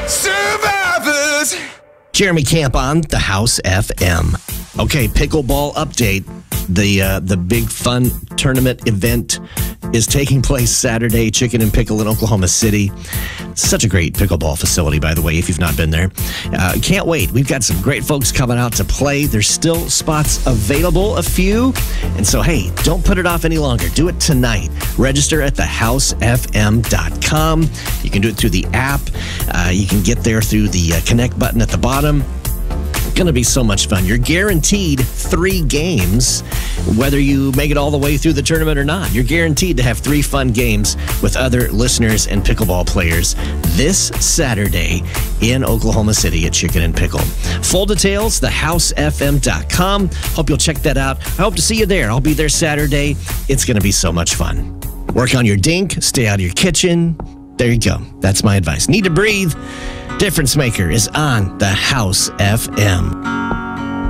Survivors. Jeremy Camp on the House FM. Okay, pickleball update. The big fun tournament event is taking place Saturday, Chicken and Pickle in Oklahoma City. Such a great pickleball facility, by the way, if you've not been there. Can't wait. We've got some great folks coming out to play. There's still spots available, a few. And so, hey, don't put it off any longer. Do it tonight. Register at thehousefm.com. You can do it through the app. You can get there through the connect button at the bottom. Going to be so much fun. You're guaranteed 3 games, whether you make it all the way through the tournament or not. You're guaranteed to have 3 fun games with other listeners and pickleball players this Saturday in Oklahoma City at Chicken and Pickle. Full details, thehousefm.com. Hope you'll check that out. I hope to see you there. I'll be there Saturday. It's going to be so much fun. Work on your dink. Stay out of your kitchen. There you go. That's my advice. Need to breathe. Difference Maker is on the House FM.